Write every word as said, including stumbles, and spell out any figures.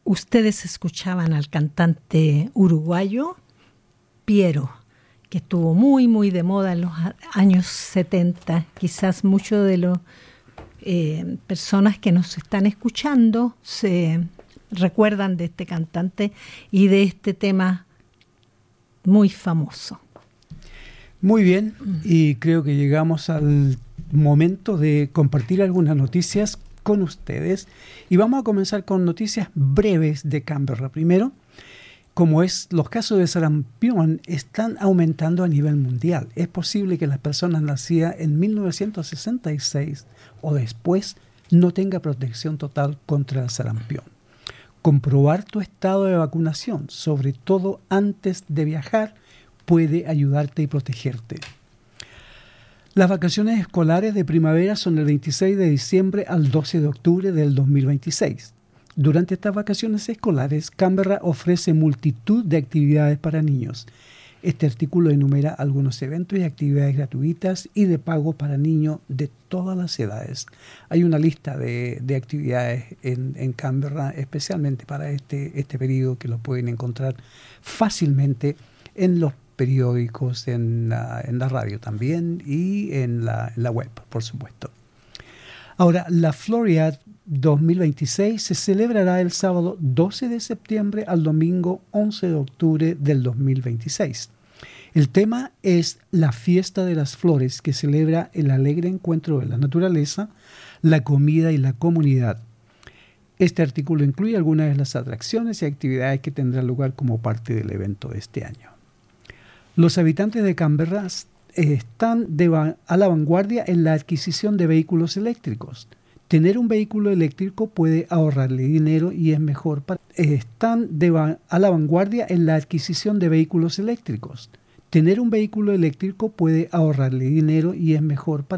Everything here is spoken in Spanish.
Ustedes escuchaban al cantante uruguayo Piero, que estuvo muy, muy de moda en los años setenta. Quizás muchos de las eh, personas que nos están escuchando se recuerdan de este cantante y de este tema muy famoso. Muy bien, y creo que llegamos al momento de compartir algunas noticias con ustedes. Y vamos a comenzar con noticias breves de Canberra. Primero, como es, los casos de sarampión están aumentando a nivel mundial. Es posible que las personas nacidas en mil novecientos sesenta y seis o después no tengan protección total contra el sarampión. Comprobar tu estado de vacunación, sobre todo antes de viajar, puede ayudarte y protegerte. Las vacaciones escolares de primavera son del veintiséis de diciembre al doce de octubre del dos mil veintiséis. Durante estas vacaciones escolares, Canberra ofrece multitud de actividades para niños. Este artículo enumera algunos eventos y actividades gratuitas y de pago para niños de todas las edades. Hay una lista de, de actividades en, en Canberra, especialmente para este, este periodo, que lo pueden encontrar fácilmente en los periódicos, en la, en la radio también y en la, en la web, por supuesto. Ahora, la Floriad dos mil veintiséis se celebrará el sábado doce de septiembre al domingo once de octubre del dos mil veintiséis. El tema es la Fiesta de las Flores, que celebra el alegre encuentro de la naturaleza, la comida y la comunidad. Este artículo incluye algunas de las atracciones y actividades que tendrán lugar como parte del evento de este año. Los habitantes de Canberra están de, a la vanguardia en la adquisición de vehículos eléctricos. Tener un vehículo eléctrico puede ahorrarle dinero y es mejor para... Están de, a la vanguardia en la adquisición de vehículos eléctricos. Tener un vehículo eléctrico puede ahorrarle dinero y es mejor para